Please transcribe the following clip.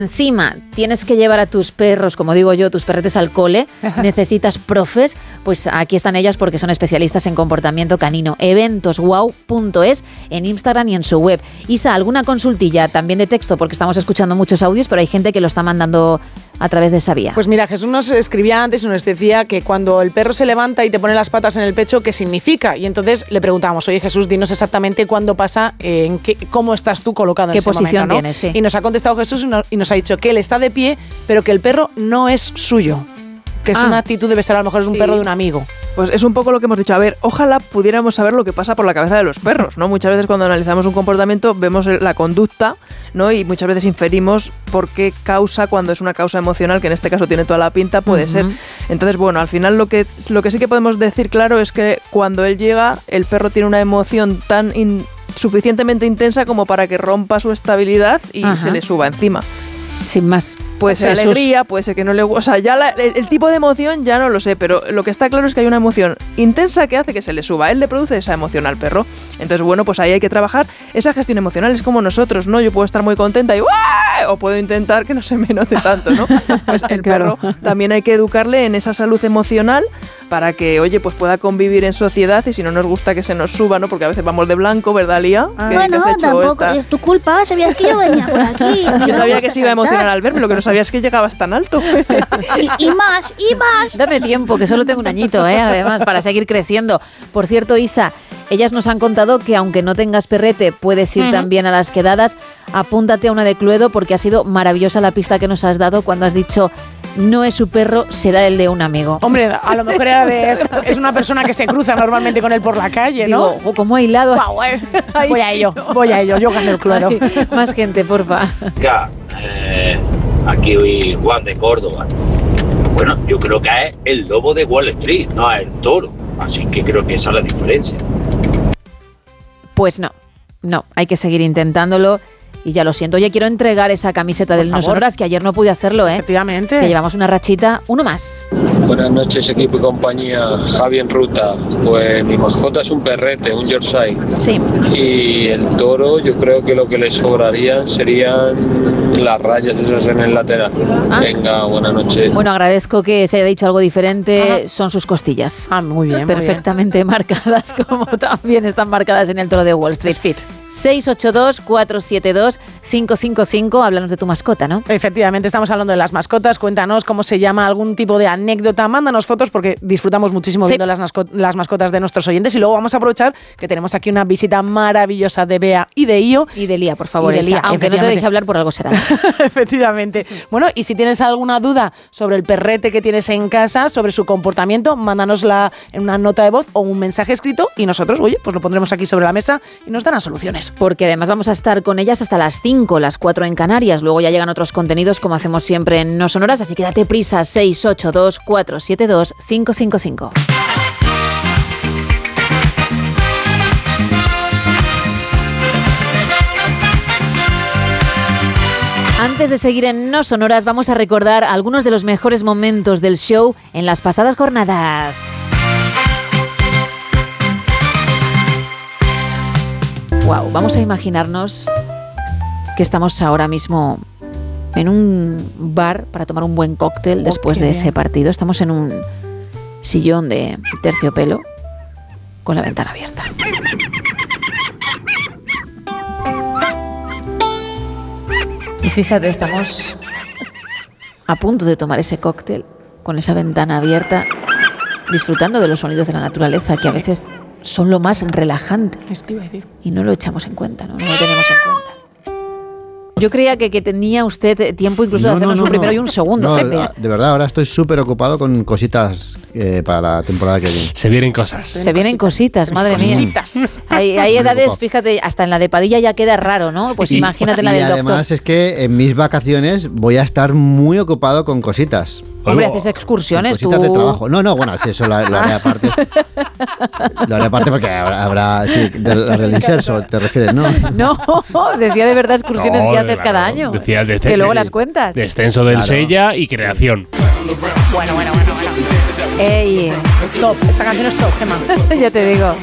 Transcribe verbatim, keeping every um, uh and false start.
encima tienes que llevar a tus perros, como digo yo, tus perretes al cole, necesitas profes, pues aquí están ellas porque son especialistas en comportamiento canino. eventos wow punto es en Instagram y en su web. Isa, ¿alguna consultilla también de texto? Porque estamos escuchando muchos audios, pero hay gente que lo está mandando a través de esa vía. Pues mira, Jesús nos escribía antes y nos decía que cuando el perro se levanta y te pone las patas en el pecho, ¿qué significa? Y entonces le preguntábamos, oye Jesús, dinos exactamente cuándo pasa, eh, en qué, cómo estás tú colocado en ese momento, ¿no? ¿Qué posición tienes? Sí. Y nos ha contestado Jesús y nos, y nos ha dicho que él está de pie, pero que el perro no es suyo. Que es ah. una actitud, debe ser a lo mejor es un sí. perro de un amigo. Pues es un poco lo que hemos dicho. A ver, ojalá pudiéramos saber lo que pasa por la cabeza de los perros, ¿no? Muchas veces cuando analizamos un comportamiento vemos la conducta, ¿no? Y muchas veces inferimos por qué causa, cuando es una causa emocional, que en este caso tiene toda la pinta, puede uh-huh. ser. Entonces, bueno, al final lo que, lo que sí que podemos decir claro es que cuando él llega, el perro tiene una emoción tan in, suficientemente intensa como para que rompa su estabilidad y uh-huh. se le suba encima. Sin más. Puede ser alegría, puede ser que no le guste. O sea, ya la, el, el tipo de emoción ya no lo sé, pero lo que está claro es que hay una emoción intensa que hace que se le suba. Él le produce esa emoción al perro. Entonces, bueno, pues ahí hay que trabajar esa gestión emocional. Es como nosotros, ¿no? Yo puedo estar muy contenta y ¡uah! O puedo intentar que no se me note tanto, ¿no? Pues el claro. perro también hay que educarle en esa salud emocional para que, oye, pues pueda convivir en sociedad y si no nos gusta que se nos suba, ¿no? Porque a veces vamos de blanco, ¿verdad, Lía? Ah. Bueno, tampoco esta? Es tu culpa. Sabías que yo venía por aquí. Yo sabía que se iba a emocionar al verme, lo que no sabía es que llegabas tan alto. y, y más, y más. Dame tiempo, que solo tengo un añito, ¿eh? Además, para seguir creciendo. Por cierto, Isa, ellas nos han contado que aunque no tengas perrete, puedes ir uh-huh. también a las quedadas. Apúntate a una de Cluedo porque ha sido maravillosa la pista que nos has dado cuando has dicho no es su perro, será el de un amigo. Hombre, a lo mejor era de, es, es una persona que se cruza normalmente con él por la calle, ¿no? Digo, ¿cómo ha hilado? Wow, eh. Voy a ello, voy a ello, yo gano el Cluedo. Ay, más gente, porfa. Ya, eh, aquí hoy Juan de Córdoba. Bueno, yo creo que es el lobo de Wall Street, no es el toro. Así que creo que esa es la diferencia. Pues no, no, hay que seguir intentándolo. Y ya lo siento, oye, quiero entregar esa camiseta del No Sonoras, que ayer no pude hacerlo, ¿eh? Efectivamente. Que llevamos una rachita, uno más. Buenas noches, equipo y compañía. Javi en ruta. Pues mi mascota es un perrete, un Yorkshire. Sí. Y el toro, yo creo que lo que le sobrarían serían las rayas esas en el lateral. ¿Ah? Venga, buenas noches. Bueno, agradezco que se haya dicho algo diferente. Ajá. Son sus costillas. Ah, muy bien. Perfectamente muy bien. marcadas, como también están marcadas en el toro de Wall Street. Fit. seis ocho dos, cuatro siete dos, cinco cinco cinco. Háblanos de tu mascota, ¿no? Efectivamente, estamos hablando de las mascotas. Cuéntanos cómo se llama, algún tipo de anécdota. Mándanos fotos porque disfrutamos muchísimo sí. viendo las, masco- las mascotas de nuestros oyentes. Y luego vamos a aprovechar que tenemos aquí una visita maravillosa de Bea y de Io. Y de Lía, por favor. Y de Lía, aunque no te deje hablar, por algo será. Efectivamente. Bueno, y si tienes alguna duda sobre el perrete que tienes en casa, sobre su comportamiento, mándanosla en una nota de voz o un mensaje escrito y nosotros, oye, pues lo pondremos aquí sobre la mesa y nos darán soluciones. Porque además vamos a estar con ellas hasta las cinco, las cuatro en Canarias. Luego ya llegan otros contenidos como hacemos siempre en No Sonoras, así que date prisa, seis ocho dos, cuatro siete dos, cinco cinco cinco. Antes de seguir en No Sonoras, vamos a recordar algunos de los mejores momentos del show en las pasadas jornadas. Wow, vamos a imaginarnos que estamos ahora mismo en un bar para tomar un buen cóctel después oh, de ese partido. Estamos en un sillón de terciopelo con la ventana abierta. Y fíjate, estamos a punto de tomar ese cóctel con esa ventana abierta, disfrutando de los sonidos de la naturaleza que a veces son lo más relajante. Eso te iba a decir. Y no lo echamos en cuenta, ¿no? No lo tenemos en cuenta. Yo creía que, que tenía usted tiempo incluso no, de hacernos no, no, un primero no. y un segundo. No, ¿sí? De verdad, ahora estoy súper ocupado con cositas eh, para la temporada que viene. Se vienen cosas. Se, Se vienen cositas, madre mía. Cositas. Hay, hay edades, fíjate, hasta en la de Padilla ya queda raro, ¿no? Pues sí, imagínate la del doctor. Y además es que en mis vacaciones voy a estar muy ocupado con cositas. Hombre, haces excursiones cositas tú. de trabajo. No, no, bueno, sí, eso lo, lo haré aparte. Lo haré aparte porque habrá, habrá sí, de, la del inserso, te refieres, ¿no? No, decía de verdad excursiones no, que haces cada año. Decía de que luego las cuentas. Descenso del claro. Sella y creación. Bueno, bueno, bueno, bueno. Ey, top, esta canción es top, Gemma. Ya te digo.